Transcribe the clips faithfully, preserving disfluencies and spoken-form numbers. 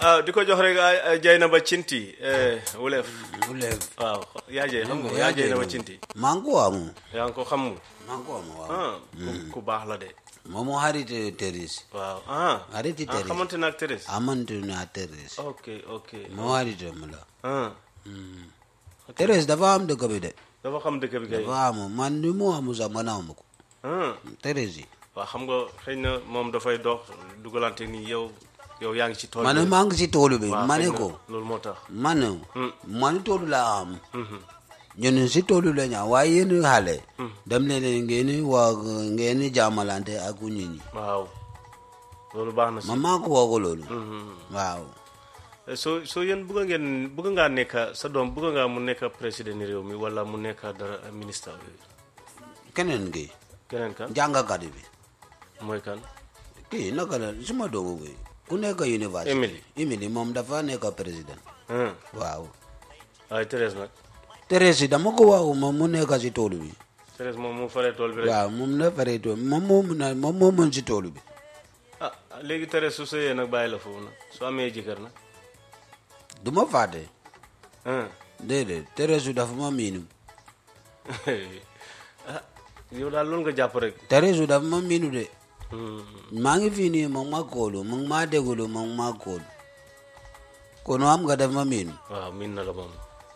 ah di ko jox rek jay na ba cinti wulef wulef waaw yaa jay xam nga yaa jay na ba cinti maa ngi ko amu yaa ngi ko xam maa ngi ko amu waaw ah ku baax la de moom moo xarite Thérèse waaw ah xarite ah Thérèse xamante na ak Thérèse amante na Thérèse ok ok moo xarite mu la ah Thérèse dafa am dëkk bi de dafa xam dëkk bi kay dafa am man ni mu amu sax man amu ko ah Thérèse yi waaw xam nga xëy na moom dafay dox dugalante ni yow yow yaa ngi ci tool man maa ngi ci toolu bi ma ne ko loolu moo tax man man toolu laa am ñun si toolu la ñaa waaye yéen xale dem leen ngeen waa ngeen jaamalante ak nit ñi waaw loolu baax na si man maa ko wax ko loolu waaw soo soo yéen bëgg ngeen bëgg ngaa nekk sa doom bëgg ngaa mu nekk président réew mi wala mu nekk dara ministre keneen gi keneen kan jàngakat bi mooy kan kii naka la suma doomu bi ku nekk université Emily Emily moom dafa nekk président waaw waaye Thérèse nag Thérèse dama ko waaw moom mu nekk si toolu bi Thérèse moom mu faree tool bi rek waaw moom na faree tool moom moo mun a moom moo mën si toolu bi ah léegi Thérèse su sëyee nag bàyyi la foofu nag su amee jëkkër nag du ma fàtte déedéet Thérèse dafa ma miinu ah yow daal loolu nga jàpp rek Thérèse dafa ma miinu de maa ngi fii nii moom ma koolu moom maa déglu moom maa koolu kon am nga def ma miin waaw miin na la moom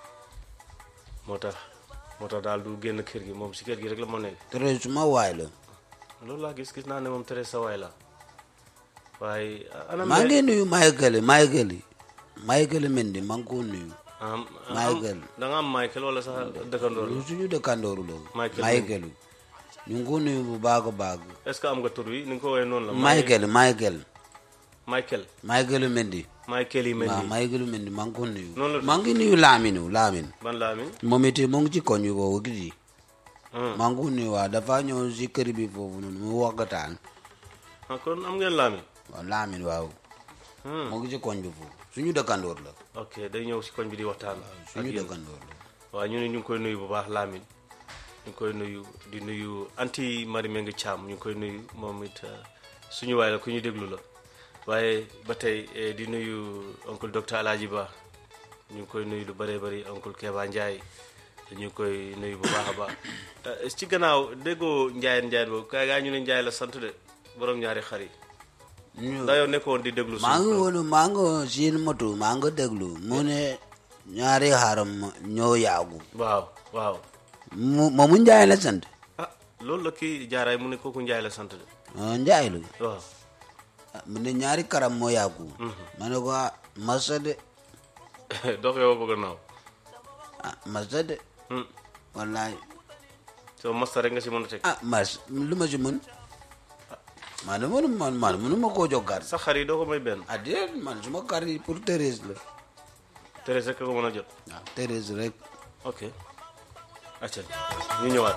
moo tax moo tax daal du génn kër gi moom si kër gi rek la moo nekk Thérèse suma waay la loolu laa gis gis naa ne moom Thérèse sa waay la waaye anam maa ngi nuyu Michael Michael Michael Mendy maa ngi ko nuyu Michael da nga am Michael wala sax dëkkandoor la suñu dëkkandooru la Michael Michael ñu ngi ko nuyu bu baax a baax est-ce que am nga tur wi ni nga ko woowee noonu la Michael Michael Michael Michael Mendy Michael yi Mendy waaw Michael Mendy maa ngi ko nuyu noonu la maa ngi nuyu Lamine Lamine ban Lamine moom it mu ngi ci koñ bi boobu gis maa ngi ko nuyu waaw dafa ñëw si kër bi foofu noonu mu waxtaan ah kon am ngeen Lamine waaw Lamine waaw mu ngi ci koñ bi foofu suñu dëkkandoor la ok day ñëw si koñ bi di waxtaan suñu dëkkandoor la waaw ñu ne ñu ngi koy nuyu bu baax Lamine ñu ngi koy nuyu di nuyu anti Marie Mengue Thiam ñu ngi koy nuyu moom it suñu waay la ku ñu déglu la waaye ba tey di nuyu oncle docteur Alaaji Ba ñu ngi koy nuyu lu bëree bëri oncle Keba Ndiaye ñu ngi koy nuyu bu baax a baax ci gannaaw déggoo Ndiaye Ndiaye boobu kay gaa ñu ne Ndiaye la sant de borom ñaari xar yi da yow nekkoon di déglu maa ngi woon maa ngi woon siin moto maa ngi déglu mu ne ñaari xaram ñoo yaagu waaw waaw mu moomu Ndiaye la sant ah loolu la kii jaaraay mu ne kooku Ndiaye la sant de Ndiaye la waaw mu ne ñaari karam moo yaagu ma ne ko masa de dox yow bëgg naaw ah masa de wallaay soo masta rek nga si mën a teg ah mas lu ma si mën man mënu man man mënu ma koo jox kar sa xar yi doo ko may benn ah déet man suma kar yi pour Thérèse la Thérèse rek ko mën a jot waaw Thérèse rek ok acca ñu ñëwaat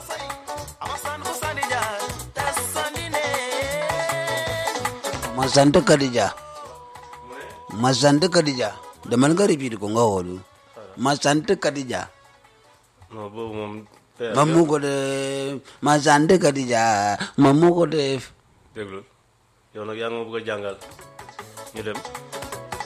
ma sant Khadija ma sant Khadija demal nga repeat ko nga xoolu ma sant Khadija non boobu moom ma mu ko def ma sant Khadija ma mu ko def déglul yow nag yaa ngi ma bëgg a jàngal ñu dem